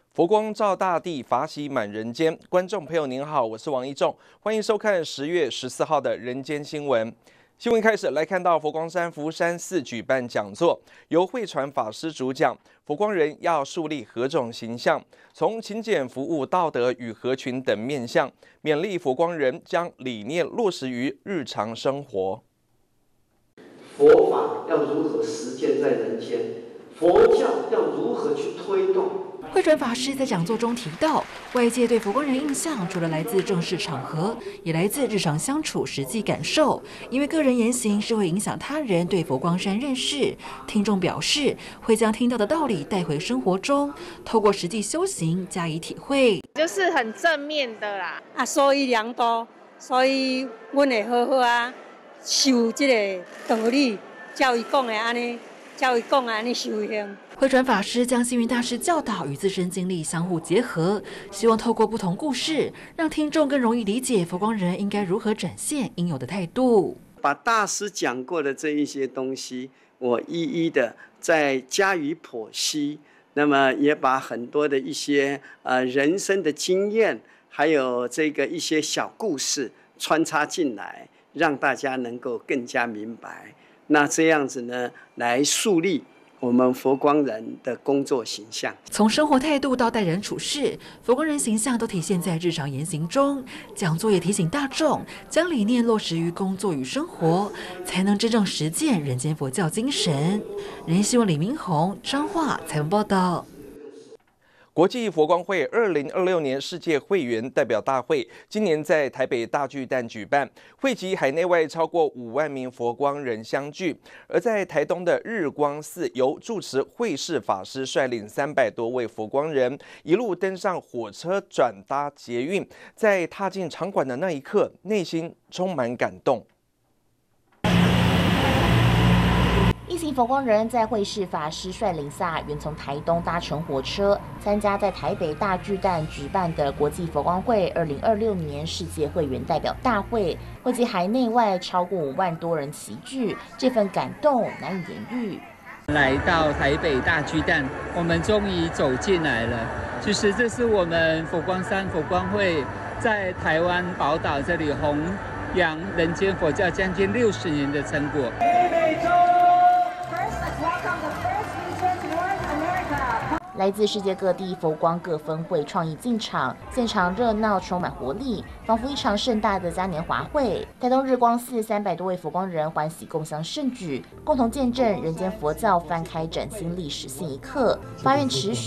佛光照大地，法喜满人间。观众朋友您好，我是王一仲，欢迎收看10月14号的人间新闻。新闻开始来看到佛光山福山寺举办讲座，由慧传法师主讲。佛光人要树立何种形象？从勤俭服务、道德与合群等面向，勉励佛光人将理念落实于日常生活。 佛法要如何实践在人间？佛教要如何去推动？ 慧传法师在讲座中提到，外界对佛光人印象除了来自正式场合，也来自日常相处实际感受。因为个人言行是会影响他人对佛光山认识。听众表示，会将听到的道理带回生活中，透过实际修行加以体会， 就是很正面的啦。 所以良多，所以阮会好好啊，修这个道理，教伊讲的安尼，教伊讲的安尼修行。 慧传法师将星云大师教导与自身经历相互结合，希望透过不同故事，让听众更容易理解佛光人应该如何展现应有的态度。 把大师讲过的这一些东西，我一一的再加以剖析，那么也把很多的一些人生的经验，还有这个一些小故事穿插进来，让大家能够更加明白。那这样子呢，来树立我们佛光人的工作形象， 从生活态度到待人处事，佛光人形象都体现在日常言行中。讲座也提醒大众，将理念落实于工作与生活，才能真正实践人间佛教精神。人间新闻李明宏、彰化采访报道。 国际佛光会2026年世界会员代表大会今年在台北大巨蛋举办，汇集海内外超过5万名佛光人相聚。而在台东的日光寺，由住持慧世法师率领300多位佛光人，一路登上火车转搭捷运，在踏进场馆的那一刻，内心充满感动。 一行佛光人在慧世法师率领下，原从台东搭乘火车，参加在台北大巨蛋举办的国际佛光会2026年世界会员代表大会，汇集海内外超过5万多人齐聚，这份感动难以言喻。 来到台北大巨蛋，我们终于走进来了。其实这是我们佛光山佛光会在台湾宝岛这里弘扬人间佛教将近60年的成果。 来自世界各地佛光各分会创意进场，现场热闹充满活力，仿佛一场盛大的嘉年华会。台东日光寺300多位佛光人欢喜共襄盛举，共同见证人间佛教翻开崭新历史性一刻，发愿持续